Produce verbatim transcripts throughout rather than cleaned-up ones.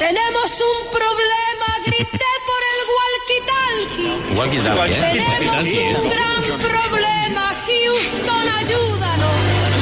Tenemos un problema, grité por el walkie-talkie. Walkie-talkie, ¿eh? Tenemos un gran problema, Houston, ayúdanos.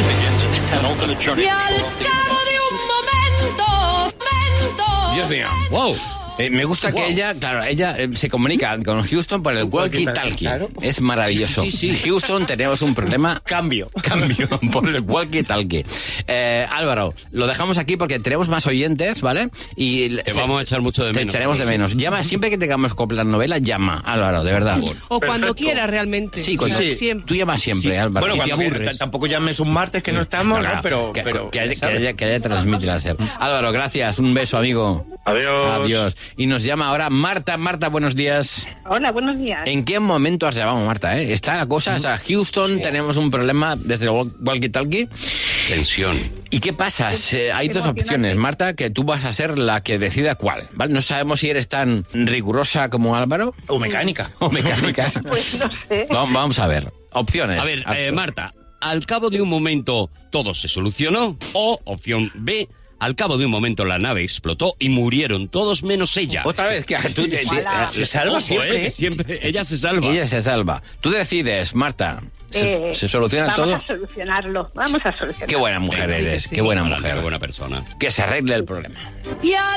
Y al cabo de un momento, momento... Dios mío, wow. Eh, me gusta que wow. ella, claro, ella eh, se comunica con Houston por el walkie-talkie. Claro. Es maravilloso. Sí, sí, sí. Houston, tenemos un problema. Cambio. Cambio por el walkie-talkie. Eh, Álvaro, lo dejamos aquí porque tenemos más oyentes, ¿vale? Y te se, vamos a echar mucho de menos. Te echaremos de menos. Llama, siempre que tengamos copla novela, llama, Álvaro, de verdad. O cuando quieras, realmente. Sí, cuando, sí. Siempre. Tú llamas siempre, sí. Álvaro. Bueno, si cuando te aburres. Tampoco llames un martes que no estamos, no, no, pero... Que, pero que, haya, que, haya, que haya transmite láser. Álvaro, gracias. Un beso, amigo. Adiós. Adiós. Y nos llama ahora Marta. Marta, buenos días. Hola, buenos días. ¿En qué momento has llamado, Marta? ¿eh? Está la cosa, o sea, Houston, sí. tenemos un problema desde el walkie-talkie. Tensión. ¿Y qué pasa? Eh, hay dos opciones, Marta, que tú vas a ser la que decida cuál, ¿vale? No sabemos si eres tan rigurosa como Álvaro. O mecánica. O mecánica. Pues no sé. Vamos, vamos a ver. Opciones. A ver, eh, Marta, al cabo de un momento todo se solucionó. O, opción B, al cabo de un momento la nave explotó y murieron todos menos ella. Otra vez, que tú te, te, se salva Ojo, siempre, eh, siempre. Ella se salva. Ella se salva. Tú decides, Marta. ¿Se, eh, ¿se soluciona vamos todo? Vamos a solucionarlo. Vamos a solucionarlo. Qué buena mujer eres. Sí, qué buena sí, mujer. Qué buena persona. Que se arregle el problema. Y al